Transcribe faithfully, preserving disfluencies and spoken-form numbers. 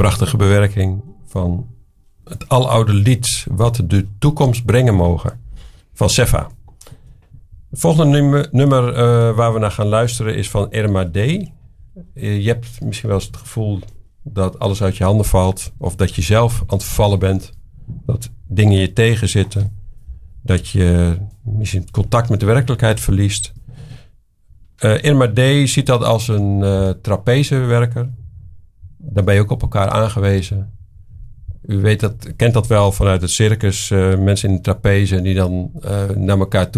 prachtige bewerking van het aloude lied Wat de toekomst brengen mogen van Seffa. Het volgende nummer, nummer uh, waar we naar gaan luisteren is van Irma D. Uh, je hebt misschien wel eens het gevoel dat alles uit je handen valt. Of dat je zelf aan het vallen bent. Dat dingen je tegenzitten. Dat je misschien contact met de werkelijkheid verliest. Uh, Irma D. ziet dat als een uh, trapezewerker. Daar ben je ook op elkaar aangewezen. U weet dat, kent dat wel vanuit het circus. Uh, mensen in de trapeze die dan uh, naar elkaar toe